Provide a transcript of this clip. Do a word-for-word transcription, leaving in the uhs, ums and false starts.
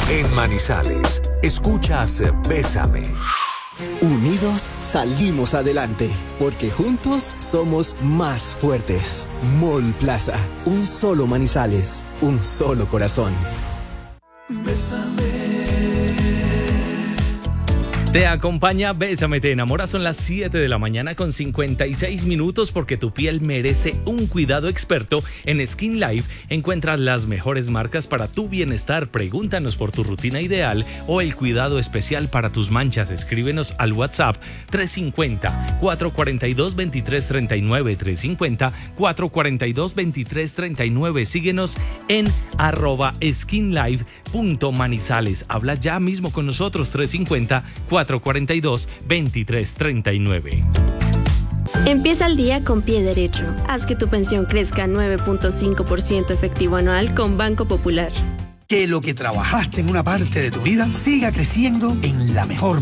En Manizales, escuchas Bésame. Unidos salimos adelante, porque juntos somos más fuertes. Mall Plaza, un solo Manizales, un solo corazón. Bésame. Te acompaña Bésame, te enamora. Son las siete de la mañana con cincuenta y seis minutos, porque tu piel merece un cuidado experto. En Skin Life encuentras las mejores marcas para tu bienestar. Pregúntanos por tu rutina ideal o el cuidado especial para tus manchas. Escríbenos al WhatsApp tres cinco cero, cuatro cuatro dos, dos tres tres nueve, tres cinco cero, cuatro cuatro dos, dos tres tres nueve. Síguenos en arroba skinlife.manizales. Habla ya mismo con nosotros, tres cinco cero, cuatro cuatro dos, dos tres tres nueve. Empieza el día con pie derecho. Haz que tu pensión crezca nueve punto cinco por ciento efectivo anual con Banco Popular. Que lo que trabajaste en una parte de tu vida siga creciendo en la mejor